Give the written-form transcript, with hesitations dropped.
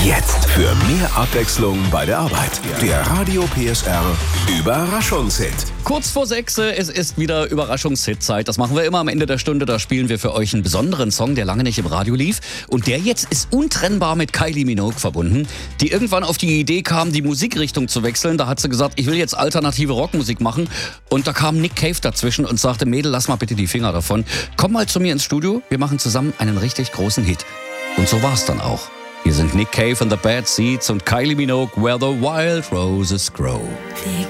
Jetzt für mehr Abwechslung bei der Arbeit. Der Radio PSR Überraschungshit. Kurz vor 6, es ist wieder Überraschungshit-Zeit. Das machen wir immer am Ende der Stunde. Da spielen wir für euch einen besonderen Song, der lange nicht im Radio lief. Und der jetzt ist untrennbar mit Kylie Minogue verbunden, die irgendwann auf die Idee kam, die Musikrichtung zu wechseln. Da hat sie gesagt, ich will jetzt alternative Rockmusik machen. Und da kam Nick Cave dazwischen und sagte, Mädel, lass mal bitte die Finger davon. Komm mal zu mir ins Studio, wir machen zusammen einen richtig großen Hit. Und so war's dann auch. Hier sind Nick Cave and the Bad Seeds und Kylie Minogue, Where the Wild Roses Grow. The